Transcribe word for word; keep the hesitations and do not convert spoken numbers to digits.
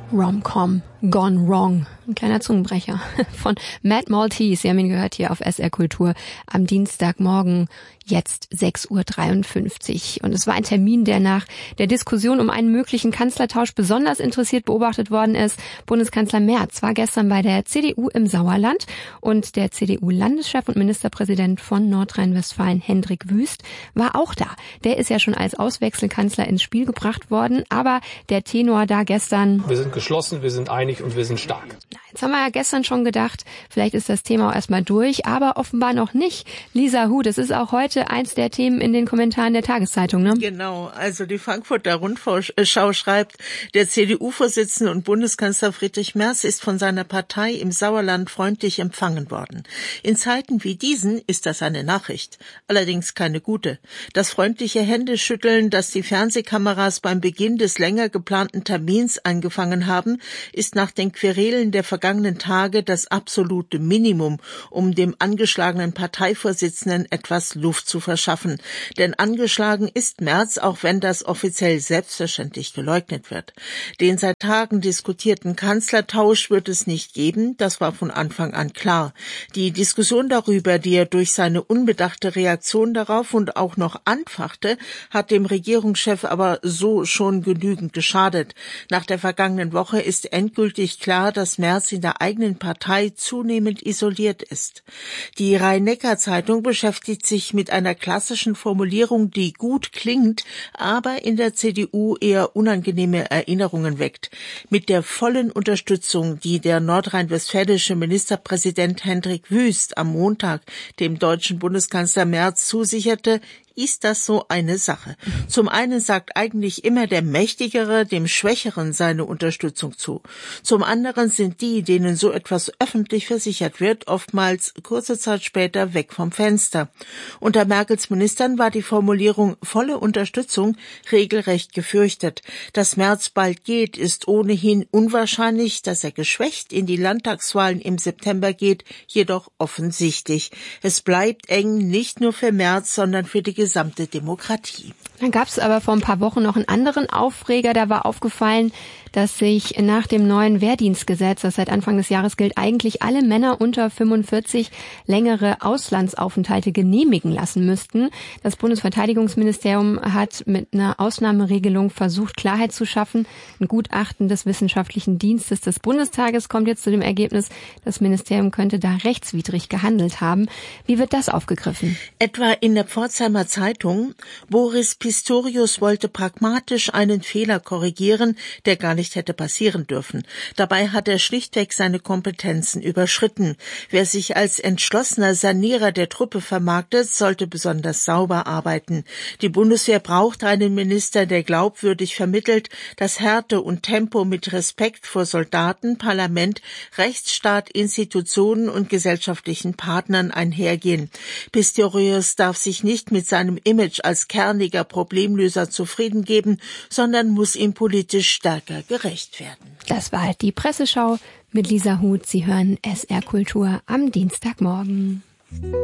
Rom-Com Gone Wrong. Ein kleiner Zungenbrecher von Matt Maltese. Sie haben ihn gehört hier auf S R Kultur am Dienstagmorgen, jetzt sechs Uhr dreiundfünfzig. Und es war ein Termin, der nach der Diskussion um einen möglichen Kanzlertausch besonders interessiert beobachtet worden ist. Bundeskanzler Merz war gestern bei der C D U im Sauerland und der C D U-Landeschef und Ministerpräsident von Nordrhein-Westfalen, Hendrik Wüst, war auch da. Der ist ja schon als Auswechselkanzler ins Spiel gebracht worden, aber der Tenor da gestern: Wir sind geschlossen, wir sind einig und wir sind stark. Jetzt haben wir ja gestern schon gedacht, vielleicht ist das Thema auch erstmal durch, aber offenbar noch nicht. Lisa Hu, das ist auch heute eins der Themen in den Kommentaren der Tageszeitung, ne? Genau, also die Frankfurter Rundschau schreibt, der C D U-Vorsitzende und Bundeskanzler Friedrich Merz ist von seiner Partei im Sauerland freundlich empfangen worden. In Zeiten wie diesen ist das eine Nachricht, allerdings keine gute. Das freundliche Händeschütteln, das die Fernsehkameras beim Beginn des länger geplanten Termins eingefangen haben, ist nach den Querelen der vergangenen Tage das absolute Minimum, um dem angeschlagenen Parteivorsitzenden etwas Luft zu verschaffen. Denn angeschlagen ist Merz, auch wenn das offiziell selbstverständlich geleugnet wird. Den seit Tagen diskutierten Kanzlertausch wird es nicht geben, das war von Anfang an klar. Die Diskussion darüber, die er durch seine unbedachte Reaktion darauf und auch noch anfachte, hat dem Regierungschef aber so schon genügend geschadet. Nach der vergangenen Woche ist endgültig klar, dass Merz in der eigenen Partei zunehmend isoliert ist. Die Rhein-Neckar-Zeitung beschäftigt sich mit einer klassischen Formulierung, die gut klingt, aber in der C D U eher unangenehme Erinnerungen weckt. Mit der vollen Unterstützung, die der nordrhein-westfälische Ministerpräsident Hendrik Wüst am Montag dem deutschen Bundeskanzler Merz zusicherte, ist das so eine Sache. Zum einen sagt eigentlich immer der Mächtigere dem Schwächeren seine Unterstützung zu. Zum anderen sind die, denen so etwas öffentlich versichert wird, oftmals kurze Zeit später weg vom Fenster. Unter Merkels Ministern war die Formulierung volle Unterstützung regelrecht gefürchtet. Dass Merz bald geht, ist ohnehin unwahrscheinlich. Dass er geschwächt in die Landtagswahlen im September geht, jedoch offensichtlich. Es bleibt eng, nicht nur für Merz, sondern für die gesamte Demokratie. Dann gab es aber vor ein paar Wochen noch einen anderen Aufreger. Da war aufgefallen, dass sich nach dem neuen Wehrdienstgesetz, das seit Anfang des Jahres gilt, eigentlich alle Männer unter fünfundvierzig längere Auslandsaufenthalte genehmigen lassen müssten. Das Bundesverteidigungsministerium hat mit einer Ausnahmeregelung versucht, Klarheit zu schaffen. Ein Gutachten des Wissenschaftlichen Dienstes des Bundestages kommt jetzt zu dem Ergebnis, das Ministerium könnte da rechtswidrig gehandelt haben. Wie wird das aufgegriffen? Etwa in der Pforzheimer Zeitung: Boris Pistorius wollte pragmatisch einen Fehler korrigieren, der gar nicht hätte passieren dürfen. Dabei hat er schlichtweg seine Kompetenzen überschritten. Wer sich als entschlossener Sanierer der Truppe vermarktet, sollte besonders sauber arbeiten. Die Bundeswehr braucht einen Minister, der glaubwürdig vermittelt, dass Härte und Tempo mit Respekt vor Soldaten, Parlament, Rechtsstaat, Institutionen und gesellschaftlichen Partnern einhergehen. Pistorius darf sich nicht mit seinem Image als kerniger Problemlöser zufrieden geben, sondern muss ihm politisch stärker gerecht werden. Das war die Presseschau mit Lisa Huth. Sie hören S R Kultur am Dienstagmorgen.